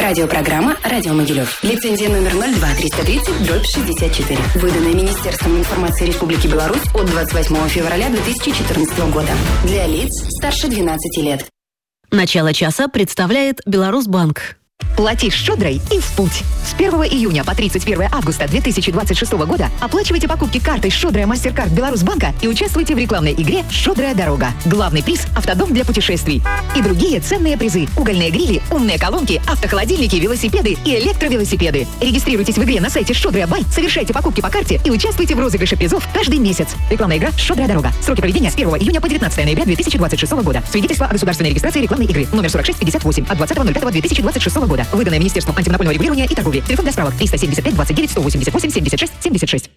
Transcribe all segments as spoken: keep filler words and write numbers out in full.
Радиопрограмма «Радио Могилев». Лицензия номер ноль два триста тридцать дробь шестьдесят четыре. Выданная Министерством информации Республики Беларусь от двадцать восьмого февраля две тысячи четырнадцатого года. Для лиц старше двенадцати лет. Начало часа представляет Беларусьбанк. Плати щедрой и в путь. С первого июня по тридцать первое августа две тысячи двадцать шестого года оплачивайте покупки картой «Щедрая Мастеркард Беларусьбанка» и участвуйте в рекламной игре «Щедрая дорога». Главный приз – автодом для путешествий. И другие ценные призы – угольные грили, умные колонки, автохолодильники, велосипеды и электровелосипеды. Регистрируйтесь в игре на сайте «Щедрая Бай», совершайте покупки по карте и участвуйте в розыгрыше призов каждый месяц. Рекламная игра «Щедрая дорога». Сроки проведения с первого июня по девятнадцатое ноября две тысячи двадцать шестого года. Свидетельство о государственной регистрации рекламной игры номер сорок шесть пятьдесят восемь от двадцатого ноль пятого две тысячи двадцать шестого года. Выданное Министерством антимонопольного регулирования и торговли. Телефон для справок триста семьдесят пять двадцать девять сто восемьдесят восемь семьдесят шесть семьдесят шесть.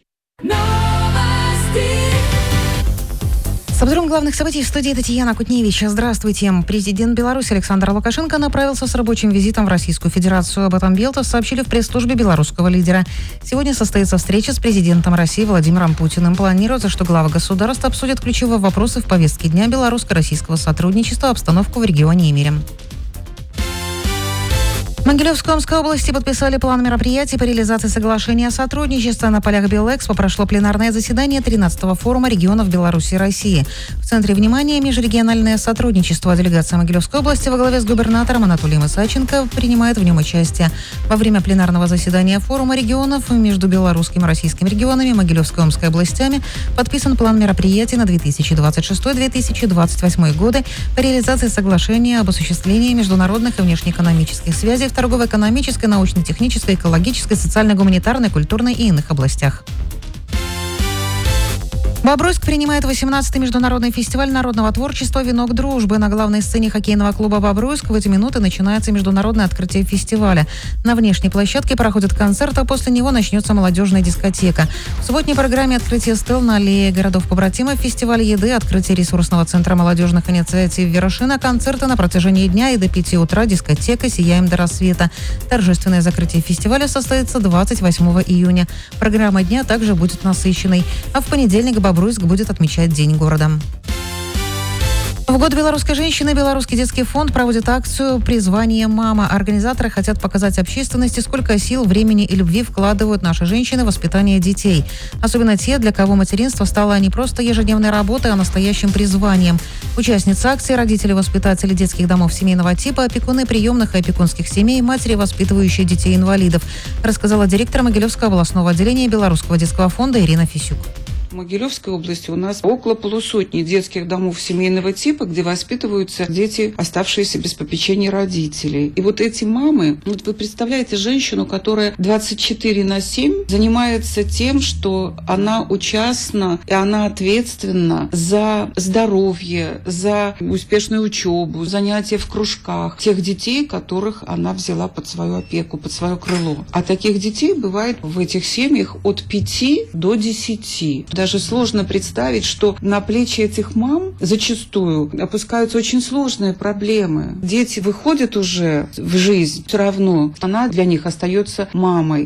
С обзором главных событий в студии Татьяна Кутневич. Здравствуйте. Президент Беларуси Александр Лукашенко направился с рабочим визитом в Российскую Федерацию. Об этом Белта сообщили в пресс-службе белорусского лидера. Сегодня состоится встреча с президентом России Владимиром Путиным. Планируется, что главы государств обсудят ключевые вопросы в повестке дня белорусско-российского сотрудничества, обстановку в регионе и мире. В Могилевской Омской области подписали план мероприятий по реализации соглашения о сотрудничестве. На полях Белэкспо прошло пленарное заседание тринадцатого форума регионов Беларуси и России. В центре внимания межрегиональное сотрудничество. Делегация Могилевской области во главе с губернатором Анатолием Исаченко принимает в нем участие. Во время пленарного заседания форума регионов между белорусским и российским регионами Могилевской и Омской областями подписан план мероприятий на две тысячи двадцать шестой — две тысячи двадцать восьмой годы по реализации соглашения об осуществлении международных и внешнеэкономических связей в торгово-экономической, научно-технической, экологической, социально-гуманитарной, культурной и иных областях. Бобруйск принимает восемнадцатый международный фестиваль народного творчества «Венок дружбы». На главной сцене хоккейного клуба «Бобруйск» в эти минуты начинается международное открытие фестиваля. На внешней площадке проходит концерт, а после него начнется молодежная дискотека. В субботней программе открытие стел на аллее городов-побратимов, фестиваль еды, открытие ресурсного центра молодежных инициатив «Вершина», концерты на протяжении дня и до пяти утра, дискотека «Сияем до рассвета». Торжественное закрытие фестиваля состоится двадцать восьмого июня. Программа дня также будет насыщенной. А в понедельник Бобруйск будет отмечать День города. В год белорусской женщины Белорусский детский фонд проводит акцию «Призвание мама». Организаторы хотят показать общественности, сколько сил, времени и любви вкладывают наши женщины в воспитание детей. Особенно те, для кого материнство стало не просто ежедневной работой, а настоящим призванием. Участницы акции – родители-воспитатели детских домов семейного типа, опекуны приемных и опекунских семей, матери, воспитывающие детей-инвалидов, рассказала директор Могилевского областного отделения Белорусского детского фонда Ирина Фисюк. В Могилевской области у нас около полусотни детских домов семейного типа, где воспитываются дети, оставшиеся без попечения родителей. И вот эти мамы, вот вы представляете женщину, которая двадцать четыре на семь занимается тем, что она участна и она ответственна за здоровье, за успешную учебу, занятия в кружках тех детей, которых она взяла под свою опеку, под свое крыло. А таких детей бывает в этих семьях от пяти до десяти. Даже сложно представить, что на плечи этих мам зачастую опускаются очень сложные проблемы. Дети выходят уже в жизнь, все равно она для них остается мамой.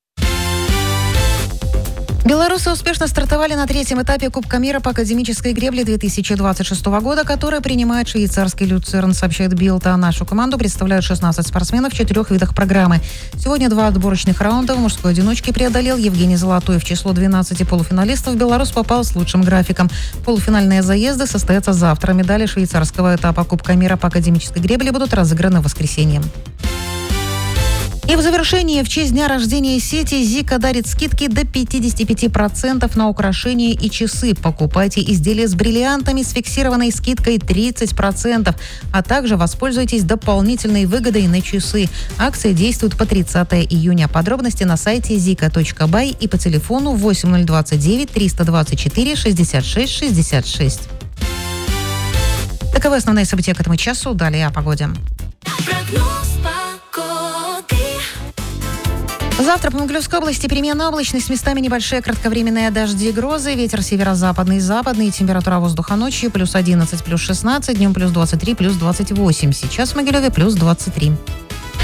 Белорусы успешно стартовали на третьем этапе Кубка мира по академической гребле две тысячи двадцать шестого года, который принимает швейцарский Люцерн, сообщает Белта. Нашу команду представляют шестнадцать спортсменов в четырех видах программы. Сегодня два отборочных раунда в мужской одиночке преодолел Евгений Золотой. В число двенадцати полуфиналистов Беларусь попал с лучшим графиком. Полуфинальные заезды состоятся завтра. Медали швейцарского этапа Кубка мира по академической гребле будут разыграны в воскресенье. И в завершении, в честь дня рождения сети «Зика» дарит скидки до пятьдесят пять процентов на украшения и часы. Покупайте изделия с бриллиантами с фиксированной скидкой тридцать процентов, а также воспользуйтесь дополнительной выгодой на часы. Акция действует по тридцатого июня. Подробности на сайте зика точка бай и по телефону восемь ноль двадцать девять триста двадцать четыре шестьдесят шесть шестьдесят шесть. Таковы основные события к этому часу. Далее о погоде. Завтра по Могилевской области переменная облачность, местами небольшие кратковременные дожди и грозы, ветер северо-западный, западный, температура воздуха ночью плюс одиннадцать, плюс шестнадцать, днем плюс двадцать три, плюс двадцать восемь. Сейчас в Могилеве плюс двадцать три.